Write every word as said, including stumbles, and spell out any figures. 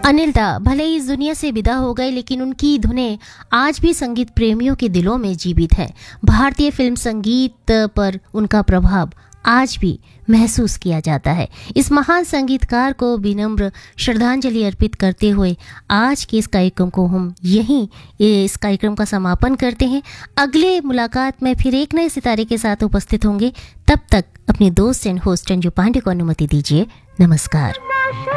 अनिल दा भले ही इस दुनिया से विदा हो गए, लेकिन उनकी धुनें आज भी संगीत प्रेमियों के दिलों में जीवित है। भारतीय फिल्म संगीत पर उनका प्रभाव आज भी महसूस किया जाता है। इस महान संगीतकार को विनम्र श्रद्धांजलि अर्पित करते हुए आज के इस कार्यक्रम को हम यहीं इस कार्यक्रम का समापन करते हैं। अगले मुलाकात में फिर एक नए सितारे के साथ उपस्थित होंगे। तब तक अपने दोस्त एंड होस्ट अंजू पांडे को अनुमति दीजिए। नमस्कार।